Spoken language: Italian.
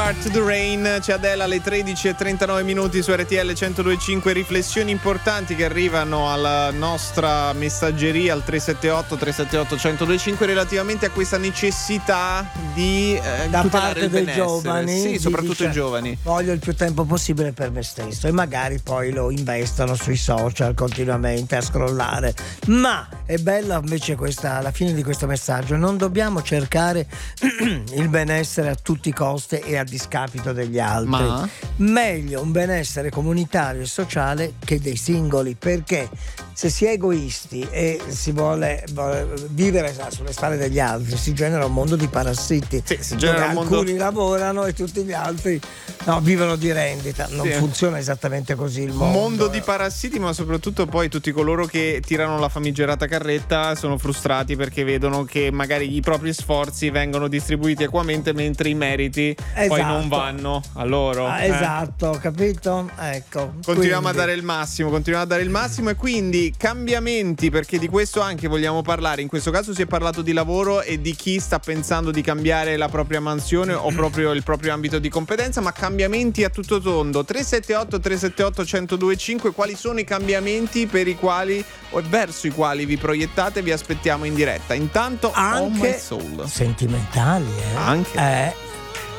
Start to the Rain, c'è Adele alle 13:39 su RTL 102.5. Riflessioni importanti che arrivano alla nostra messaggeria al 378-378-1025 relativamente a questa necessità di da tutelare parte il dei benessere. giovani, sì, soprattutto i giovani. Voglio il più tempo possibile per me stesso, e magari poi lo investono sui social continuamente a scrollare. Ma è bella invece questa, alla fine di questo messaggio: non dobbiamo cercare il benessere a tutti i costi e a discapito degli altri. Ma meglio un benessere comunitario e sociale che dei singoli, perché se si è egoisti e si vuole vivere sulle spalle degli altri, si genera un mondo di parassiti, si genera dove un mondo... alcuni lavorano e tutti gli altri vivono di rendita. Non funziona esattamente così il mondo. Mondo di parassiti, ma soprattutto poi tutti coloro che tirano la famigerata carretta sono frustrati perché vedono che magari i propri sforzi vengono distribuiti equamente mentre i meriti poi non vanno a loro. Esatto, capito? Ecco. Continuiamo a dare il massimo e quindi cambiamenti, perché di questo anche vogliamo parlare. In questo caso si è parlato di lavoro e di chi sta pensando di cambiare la propria mansione o proprio il proprio ambito di competenza, ma cambiamenti a tutto tondo. 378-378-1025, quali sono i cambiamenti per i quali o verso i quali vi proiettate? Vi aspettiamo in diretta. Intanto anche Oh My Soul. sentimentali, Anche